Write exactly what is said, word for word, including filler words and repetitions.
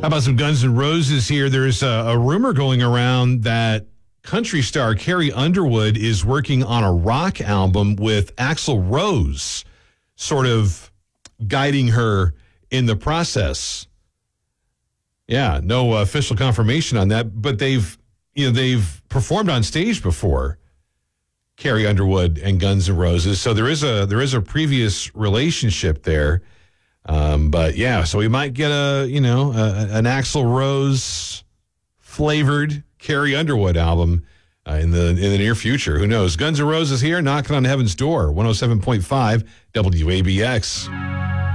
How about some Guns N' Roses here? There's a, a rumor going around that country star Carrie Underwood is working on a rock album with Axl Rose, sort of guiding her in the process. Yeah, no official confirmation on that, but they've, you know, they've performed on stage before, Carrie Underwood and Guns N' Roses. So there is a there is a previous relationship there. Um, but yeah, so we might get a, you know, a, an Axl Rose flavored Carrie Underwood album uh, in the in the near future. Who knows? Guns N' Roses here, knocking on heaven's door. one oh seven point five W A B X.